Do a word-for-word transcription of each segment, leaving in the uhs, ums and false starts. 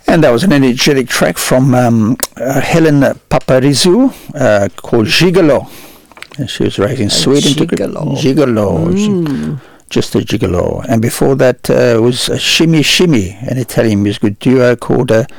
And that was an energetic track from um, uh, Helen Paparizou uh, called Gigolo. And she was raised in A Sweden. gigolo. Gigolo. Mm. Just a gigolo. And before that uh, was uh, Shimmy Shimmy, an Italian musical duo called uh,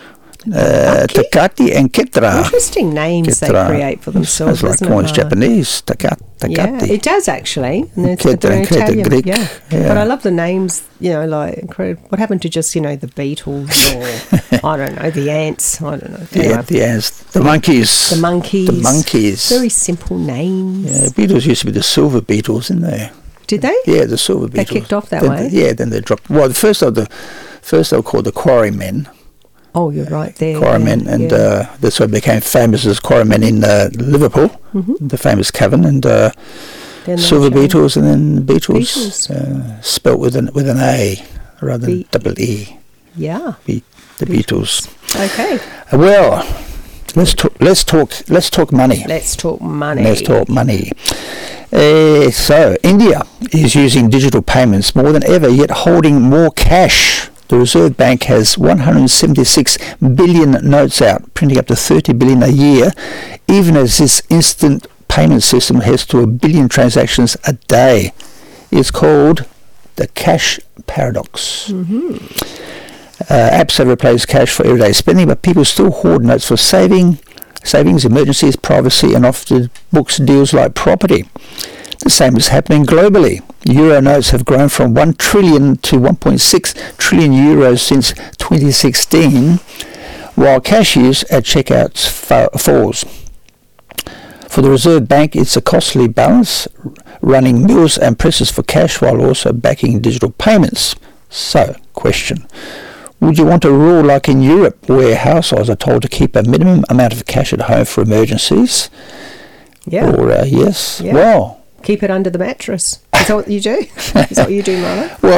uh, Takati and Ketra. Interesting names Ketra. they create for themselves. Sounds like doesn't Cornish it? Japanese. Taka, Yeah, Takati. it does actually. And it's Ketra very and Ketra, Italian. Greek. Yeah. Yeah. But I love the names, you know, like, incredible. What happened to just, you know, the Beatles or, I don't know, the Ants? I don't know. Anyway, Yeah, the ants, the monkeys. the Monkeys. The monkeys. Very simple names. Yeah, Beatles used to be the Silver Beatles, didn't they? Did they? Yeah, the Silver Beatles. They kicked off that Then way? they- yeah, then they dropped. Well, the first of the first they were called the Quarrymen. Oh, you're right there. Quarrymen, yeah, and yeah. uh, that's why they became famous as Quarrymen in uh, Liverpool, Mhm. the famous cavern, and uh, Then they Silver changed. Beatles, and then Beatles, Beatles. Uh, spelt with an with an A rather than Be- double E. Yeah. Be- the Beatles. Okay. Uh, well, let's talk. Let's talk. Let's talk money. Let's talk money. Let's talk money. Uh, so, India is using digital payments more than ever, yet holding more cash. The Reserve Bank has one hundred seventy-six billion notes out, printing up to thirty billion a year, even as this instant payment system heads to a billion transactions a day. It's called the cash paradox. Mm-hmm. Uh, apps have replaced cash for everyday spending, but people still hoard notes for saving, savings, emergencies, privacy, and off-the-books deals like property. The same is happening globally. Euro notes have grown from one trillion to one point six trillion euros since twenty sixteen, while cash use at checkouts fa- falls. For the Reserve Bank, it's a costly balance, running mills and presses for cash while also backing digital payments. So, question. Would you want a rule like in Europe, where households are told to keep a minimum amount of cash at home for emergencies? Yeah. Or, uh, yes? Yeah. Well, Keep it under the mattress. Is that what you do? Is that what you do, Marla? well,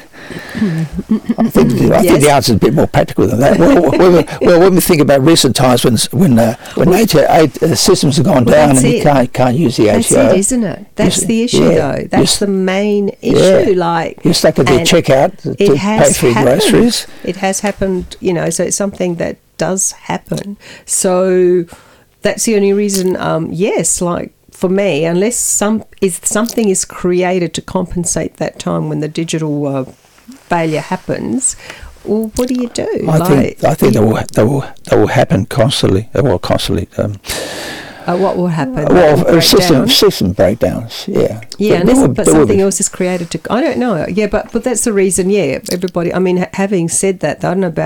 I think, I Yes. think the answer is a bit more practical than that. Well, when we, well, when we think about recent times when when uh, when A T M uh, systems have gone Well, down that's and you it. can't can't use the That's A T O, it, isn't it? That's Yes, the issue, yeah. though. That's Yes. the main issue. Yeah. Like you're stuck at the and checkout to it pay has for your happened. groceries. It has happened, you know. So it's something that does happen. So that's the only reason. Um, yes, like for me, unless some is something is created to compensate that time when the digital uh, failure happens. Well, what do you do? I like, think I think that will that will that will happen constantly. Uh, Well, constantly. Um, uh, what will happen? well, Will uh, break system down? system breakdowns. Yeah. Yeah, But unless, there will- but there will something be- else is created to. I don't know. Yeah, but but that's the reason. Yeah, everybody. I mean, ha- having said that, I don't know about.